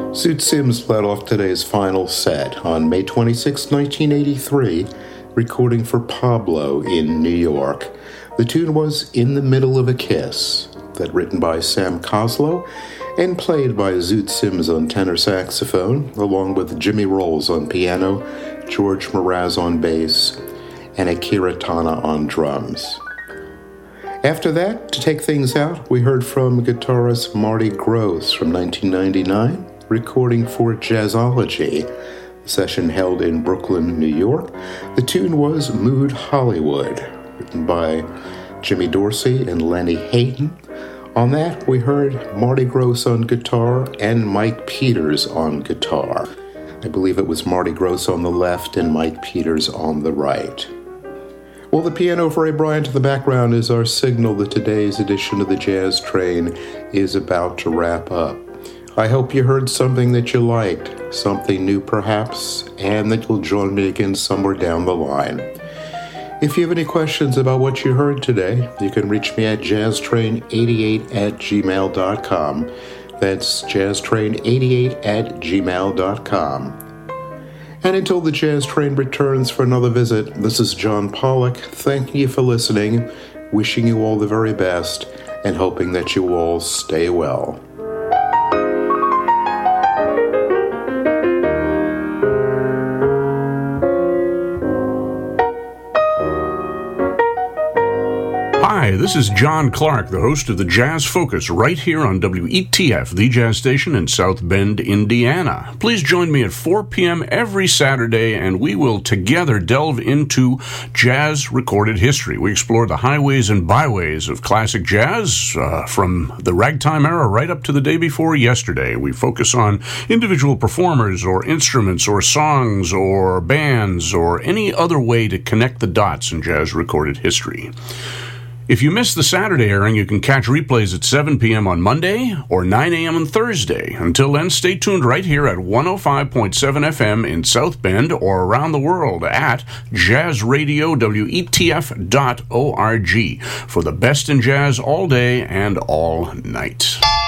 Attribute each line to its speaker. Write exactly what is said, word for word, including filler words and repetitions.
Speaker 1: Zoot Sims led off today's final set on May twenty-sixth, nineteen eighty-three, recording for Pablo in New York. The tune was In the Middle of a Kiss, that written by Sam Koslow and played by Zoot Sims on tenor saxophone, along with Jimmy Rolls on piano, George Mraz on bass, and Akira Tana on drums. After that, to take things out, we heard from guitarist Marty Gross from nineteen ninety-nine, recording for Jazzology, a session held in Brooklyn, New York. The tune was Mood Hollywood, written by Jimmy Dorsey and Lenny Hayden. On that, we heard Marty Gross on guitar and Mike Peters on guitar. I believe it was Marty Gross on the left and Mike Peters on the right. Well, the piano for Ray Bryant in the background is our signal that today's edition of the Jazz Train is about to wrap up. I hope you heard something that you liked, something new perhaps, and that you'll join me again somewhere down the line. If you have any questions about what you heard today, you can reach me at jazz train eighty-eight at gmail dot com. That's jazz train eighty-eight at gmail dot com. And until the Jazz Train returns for another visit, this is John Pollock, thanking you for listening, wishing you all the very best, and hoping that you all stay well.
Speaker 2: Hi, this is John Clark, the host of the Jazz Focus, right here on W E T F, the jazz station in South Bend, Indiana. Please join me at four p.m. every Saturday, and we will together delve into jazz recorded history. We explore the highways and byways of classic jazz, uh, from the ragtime era right up to the day before yesterday. We focus on individual performers or instruments or songs or bands or any other way to connect the dots in jazz recorded history. If you missed the Saturday airing, you can catch replays at seven p.m. on Monday or nine a.m. on Thursday. Until then, stay tuned right here at one oh five point seven F M in South Bend or around the world at jazz radio W E T F dot org for the best in jazz all day and all night.